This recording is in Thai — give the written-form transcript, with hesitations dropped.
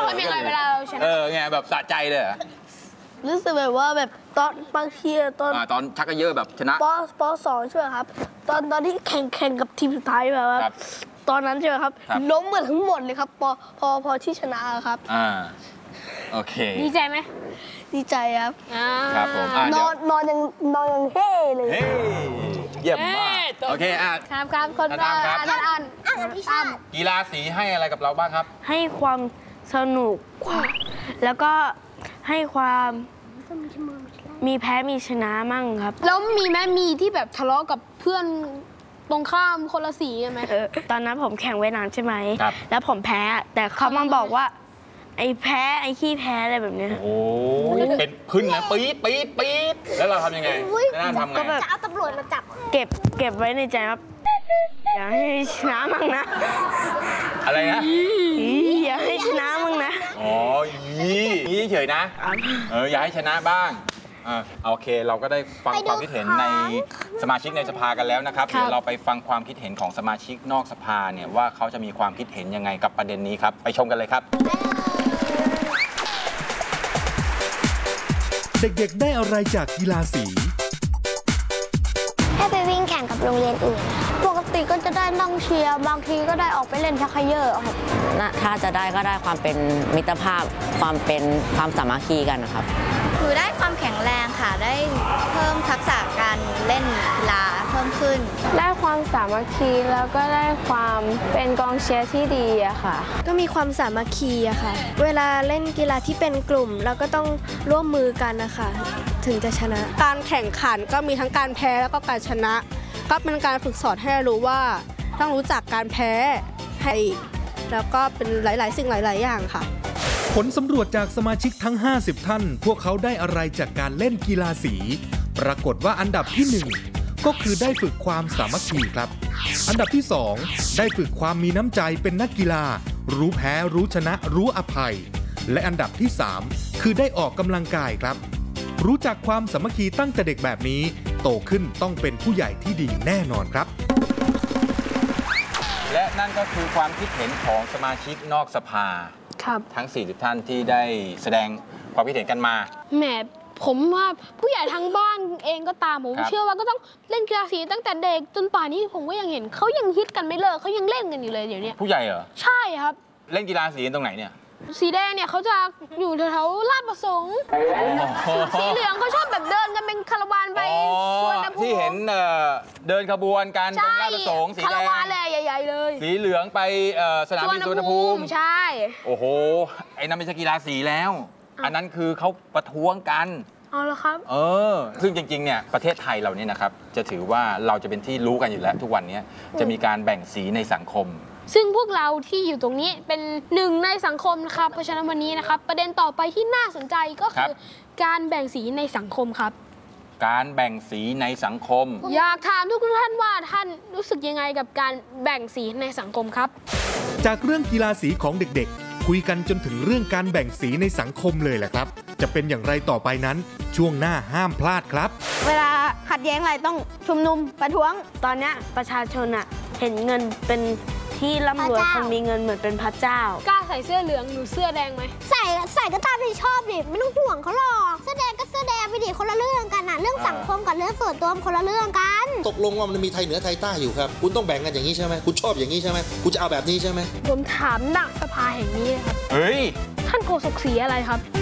ทำยังไงเวลาเราชนะไงแบบสะใจเลยเหรอรู้สึกแบบว่าแบบตอนบางทีตอนชักกระเยอะแบบชนะป .2 ใช่ไหมครับตอนที่แข่งกับทีมสุดท้ายแบบว่าตอนนั้นใช่ไหมครับล้มเหมือนทั้งหมดเลยครับพอที่ชนะครับโอเคดีใจไหมดีใจครับครับผมนอนยังเฮ่เลยเยี่ยมมากโอเคครับคนท่านกีฬาสีให้อะไรกับเราบ้างครับให้ความสนุกแล้วก็ให้ความมีแพ้มีชนะมั่งครับแล้วมีไหมมีที่แบบทะเลาะกับเพื่อนตรงข้ามคนละสีไหมตอนนั้นผมแข่งว่ายน้ำใช่ไหมแล้วผมแพ้แต่เขามาบอกว่าไอ้แพ้ไอ้ขี้แพ้อะไรแบบนี้โอ้เป็นขึ้นนะปี๊ดแล้วเราทำยังไงน่าทำไงจะเอาตำรวจมาจับเก็บไว้ในใจครับอย่าให้ชนะมั่งนะอะไรนะอย่าให้ชนะมั่งนะนี่เฉยนะอย่าให้ชนะบ้างโอเคเราก็ได้ฟังความคิดเห็นในสมาชิกในสภากันแล้วนะครับเดี๋ยวเราไปฟังความคิดเห็นของสมาชิกนอกสภาเนี่ยว่าเขาจะมีความคิดเห็นยังไงกับประเด็นนี้ครับไปชมกันเลยครับเด็กๆได้อะไรจากกีฬาสีให้ไปวิ่งแข่งกับโรงเรียนอื่นปกติก็จะได้นั่งเชียร์บางทีก็ได้ออกไปเล่นชักเขย่อครับถ้าจะได้ก็ได้ความเป็นมิตรภาพความสามัคคีกันนะครับหนูได้ความแข็งแรงค่ะได้เพิ่มทักษะการเล่นกีฬาเพิ่มขึ้นได้ความสามัคคีแล้วก็ได้ความเป็นกองเชียร์ที่ดีอะค่ะก็มีความสามัคคีอะค่ะเวลาเล่นกีฬาที่เป็นกลุ่มเราก็ต้องร่วมมือกันนะคะถึงจะชนะการแข่งขันก็มีทั้งการแพ้แล้วก็การชนะก็เป็นการฝึกสอนให้รู้ว่าต้องรู้จักการแพ้ให้แล้วก็เป็นหลายๆสิ่งหลายๆอย่างค่ะผลสำรวจจากสมาชิกทั้ง50ท่านพวกเขาได้อะไรจากการเล่นกีฬาสีปรากฏว่าอันดับที่1ก็คือได้ฝึกความสามัคคีครับอันดับที่2ได้ฝึกความมีน้ำใจเป็นนักกีฬารู้แพ้รู้ชนะรู้อภัยและอันดับที่3คือได้ออกกำลังกายครับรู้จักความสามัคคีตั้งแต่เด็กแบบนี้โตขึ้นต้องเป็นผู้ใหญ่ที่ดีแน่นอนครับและนั่นก็คือความคิดเห็นของสมาชิกนอกสภาทั้ง40ท่านที่ได้แสดงความคิดเห็นกันมาแหมผมว่าผู้ใหญ่ทางบ้านเองก็ตามผมเชื่อว่าก็ต้องเล่นกีฬาสีตั้งแต่เด็กจนป่านนี้ผมก็ยังเห็นเขายังฮิตกันไม่เลิกเขายังเล่นกันอยู่เลยเดี๋ยวนี้ผู้ใหญ่เหรอใช่ครับเล่นกีฬาสีตรงไหนเนี่ยสีแดงเนี่ยเขาจะอยู่แถวๆลาดประสงค์สีเหลืองเขาชอบแบบเดินกันเป็นคาราวานไปสวนภูมิที่เห็นเดินขบวนกันตรงลาดประสงค์สีแดงคาราวานเลยใหญ่ๆเลยสีเหลืองไปสนามบินสุวรรณภูมิใช่โอ้โหไอ้นั่นไม่ใช่กีฬาสีแล้วอันนั้นคือเขาประท้วงกันเอาละครับซึ่งจริงๆเนี่ยประเทศไทยเราเนี่ยนะครับจะถือว่าเราจะเป็นที่รู้กันอยู่แล้วทุกวันนี้จะมีการแบ่งสีในสังคมซึ่งพวกเราที่อยู่ตรงนี้เป็นหนึ่งในสังคมนะครับเพราะฉะนั้นวันนี้นะครับประเด็นต่อไปที่น่าสนใจก็คือการแบ่งสีในสังคมครับการแบ่งสีในสังคมอยากถามทุกท่านว่าท่านรู้สึกยังไงกับการแบ่งสีในสังคมครับจากเรื่องกีฬาสีของเด็กๆคุยกันจนถึงเรื่องการแบ่งสีในสังคมเลยแหละครับจะเป็นอย่างไรต่อไปนั้นช่วงหน้าห้ามพลาดครับเวลาขัดแย้งอะไรต้องชุมนุมประท้วงตอนนี้ประชาชนอะเห็นเงินเป็นที่ร่ำรวยคนมีเงินเหมือนเป็นพระเจ้ากล้าใส่เสื้อเหลืองหรือเสื้อแดงไหมใส่ก็ตามที่ชอบดิไม่ต้องห่วงเขาหรอกเสื้อแดงก็เสื้อแดงไปดิคนละเรื่องกันนะเรื่องสังคมกับเรื่องส่วนตัวคนละเรื่องกันตกลงว่ามันมีไทยเหนือไทยใต้อยู่ครับคุณต้องแบ่งกันอย่างนี้ใช่ไหมคุณชอบอย่างนี้ใช่ไหมคุณจะเอาแบบนี้ใช่ไหมผมถามหนักสภาแห่งนี้ครับเฮ้ยท่านโฆษกสีอะไรครับ